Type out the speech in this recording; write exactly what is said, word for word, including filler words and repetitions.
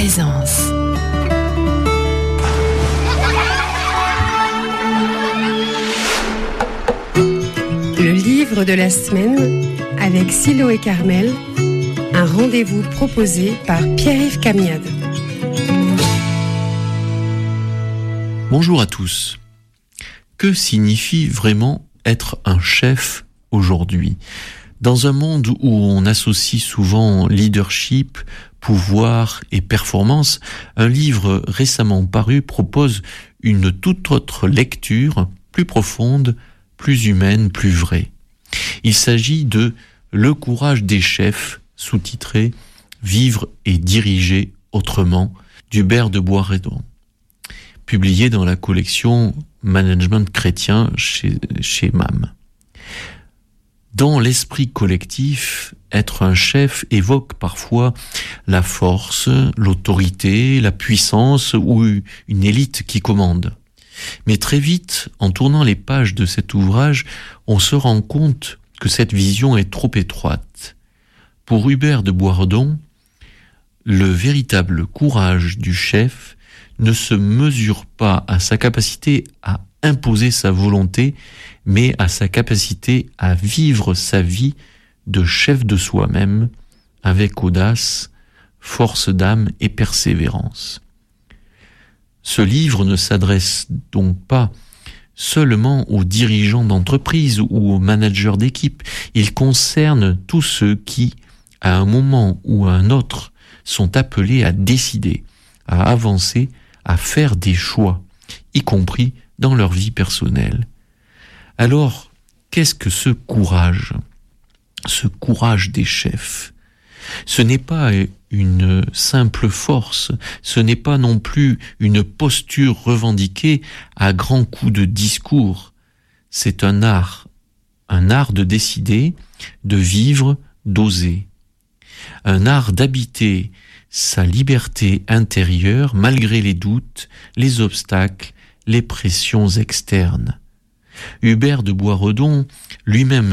Présence. Le livre de la semaine avec Silo et Carmel, un rendez-vous proposé par Pierre-Yves Camiade. Bonjour à tous. Que signifie vraiment être un chef aujourd'hui ? Dans un monde où on associe souvent leadership, pouvoir et performance, un livre récemment paru propose une toute autre lecture, plus profonde, plus humaine, plus vraie. Il s'agit de « Le courage des chefs », sous-titré « Vivre et diriger autrement » d'Hubert de Boisredon, publié dans la collection Management chrétien chez, chez M A M. Dans l'esprit collectif, être un chef évoque parfois la force, l'autorité, la puissance ou une élite qui commande. Mais très vite, en tournant les pages de cet ouvrage, on se rend compte que cette vision est trop étroite. Pour Hubert de Boisredon, le véritable courage du chef ne se mesure pas à sa capacité à imposer sa volonté, mais à sa capacité à vivre sa vie de chef de soi-même avec audace, force d'âme et persévérance. Ce livre ne s'adresse donc pas seulement aux dirigeants d'entreprise ou aux managers d'équipe. Il concerne tous ceux qui, à un moment ou à un autre, sont appelés à décider, à avancer, à faire des choix, y compris dans leur vie personnelle. Alors, qu'est-ce que ce courage ? Ce courage des chefs ? Ce n'est pas une simple force, ce n'est pas non plus une posture revendiquée à grands coups de discours. C'est un art, un art de décider, de vivre, d'oser. Un art d'habiter sa liberté intérieure malgré les doutes, les obstacles, les pressions externes. Hubert de Boisredon, lui-même